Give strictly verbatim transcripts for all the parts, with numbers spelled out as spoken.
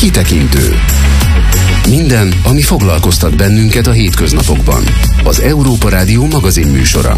Kitekintő. Minden, ami foglalkoztat bennünket a hétköznapokban. Az Európa Rádió magazin műsora.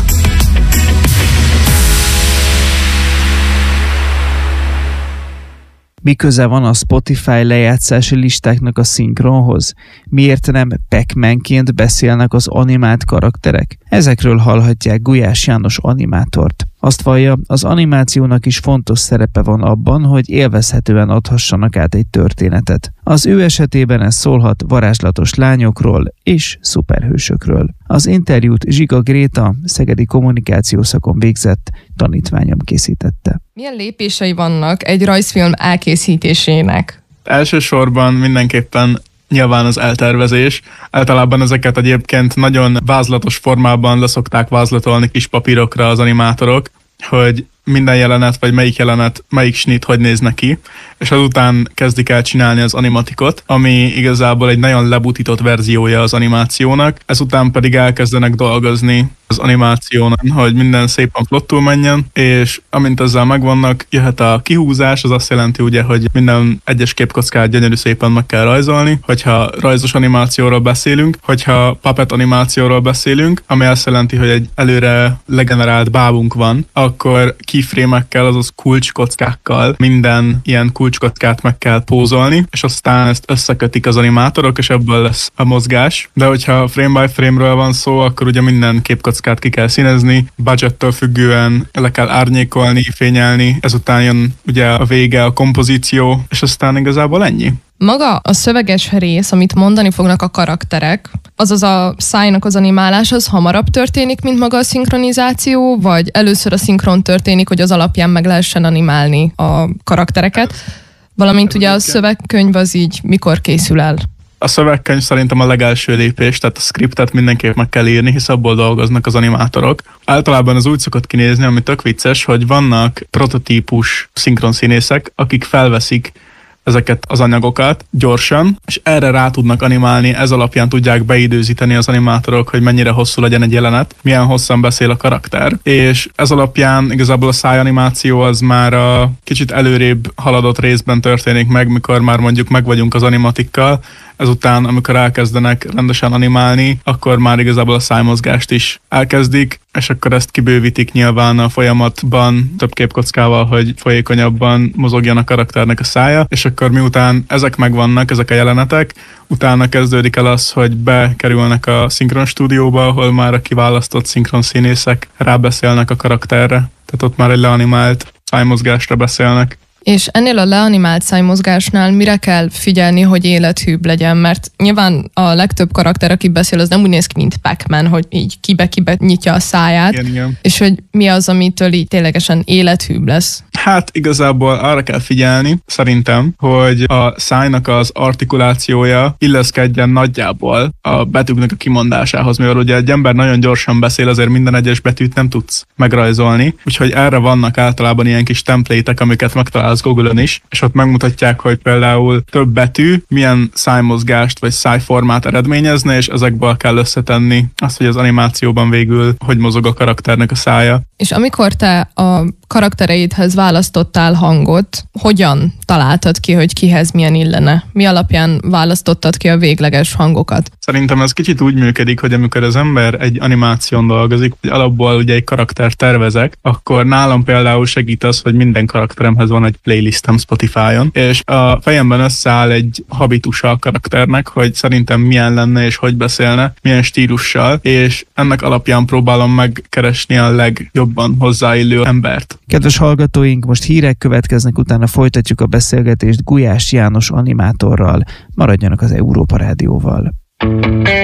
Mi köze van a Spotify lejátszási listáknak a szinkronhoz? Miért nem Pac-Manként beszélnek az animált karakterek? Ezekről hallhatják Gulyás János animátort. Azt vallja, az animációnak is fontos szerepe van abban, hogy élvezhetően adhassanak át egy történetet. Az ő esetében ez szólhat varázslatos lányokról és szuperhősökről. Az interjút Zsiga Gréta, szegedi kommunikációszakon végzett tanítványom készítette. Milyen lépései vannak egy rajzfilm elkészítésének? Elsősorban mindenképpen nyilván az eltervezés. Általában ezeket egyébként nagyon vázlatos formában leszokták vázlatolni kis papírokra az animátorok, hogy minden jelenet, vagy melyik jelenet, melyik snit hogy néz neki, és azután kezdik el csinálni az animatikot, ami igazából egy nagyon lebutított verziója az animációnak, ezután pedig elkezdenek dolgozni az animáción, hogy minden szépen flottul menjen, és amint ezzel megvannak, jöhet a kihúzás, az azt jelenti ugye, hogy minden egyes képkockát gyönyörű szépen meg kell rajzolni, hogyha rajzos animációról beszélünk, hogyha puppet animációról beszélünk, ami azt jelenti, hogy egy előre legenerált bábunk van, akkor keyframe-ekkel, azaz kulcskockákkal minden ilyen kulcskockát meg kell pózolni, és aztán ezt összekötik az animátorok, és ebből lesz a mozgás. De hogyha frame by frame-ről van szó, akkor ugye minden képkockát ki kell színezni, budgettől függően le kell árnyékolni, fényelni, ezután jön ugye a vége, a kompozíció, és aztán igazából ennyi. Maga a szöveges rész, amit mondani fognak a karakterek, azaz a szájnak az animálás, az hamarabb történik, mint maga a szinkronizáció, vagy először a szinkron történik, hogy az alapján meg lehessen animálni a karaktereket, valamint ugye a szövegkönyv az így mikor készül el? A szövegkönyv szerintem a legelső lépés, tehát a scriptet mindenképp meg kell írni, hisz abból dolgoznak az animátorok. Általában az úgy szokott kinézni, ami tök vicces, hogy vannak prototípus szinkronszínészek, akik felveszik ezeket az anyagokat gyorsan, és erre rá tudnak animálni, ez alapján tudják beidőzíteni az animátorok, hogy mennyire hosszú legyen egy jelenet, milyen hosszan beszél a karakter, és ez alapján igazából a szájanimáció az már a kicsit előrébb haladott részben történik meg, mikor már mondjuk meg vagyunk az animatikkal, ezután, amikor elkezdenek rendesen animálni, akkor már igazából a szájmozgást is elkezdik, és akkor ezt kibővítik nyilván a folyamatban több képkockával, hogy folyékonyabban mozogjon a karakternek a szája, és akkor miután ezek megvannak, ezek a jelenetek, utána kezdődik el az, hogy bekerülnek a szinkron stúdióba, ahol már a kiválasztott szinkron színészek rábeszélnek a karakterre. Tehát ott már egy leanimált szájmozgásra beszélnek. És ennél a leanimált szájmozgásnál mire kell figyelni, hogy élethűbb legyen? Mert nyilván a legtöbb karakter, aki beszél, az nem úgy néz ki, mint Pac-Man, hogy így kibe-kibe nyitja a száját. Igen, igen. És hogy mi az, amitől így ténylegesen élethűbb lesz? Hát igazából arra kell figyelni, szerintem, hogy a szájnak az artikulációja illeszkedjen nagyjából a betűknek a kimondásához, mivel ugye egy ember nagyon gyorsan beszél, azért minden egyes betűt nem tudsz megrajzolni, úgyhogy erre vannak általában ilyen kis templétek, amiket megtalálsz Google-on is, és ott megmutatják, hogy például több betű milyen szájmozgást vagy szájformát eredményezne, és ezekből kell összetenni azt, hogy az animációban végül hogy mozog a karakternek a szája. És amikor te a karaktereidhez választottál hangot, hogyan találtad ki, hogy kihez milyen illene? Mi alapján választottad ki a végleges hangokat? Szerintem ez kicsit úgy működik, hogy amikor az ember egy animáción dolgozik, vagy alapból ugye egy karakter tervezek, akkor nálam például segít az, hogy minden karakteremhez van egy playlistem Spotify-on, és a fejemben összeáll egy habitusa a karakternek, hogy szerintem milyen lenne és hogy beszélne, milyen stílussal, és ennek alapján próbálom megkeresni a legjobban hozzáillő embert. Kedves hallgatóink, most hírek következnek, utána folytatjuk a beszélgetést Gulyás János animátorral. Maradjanak az Európa Rádióval.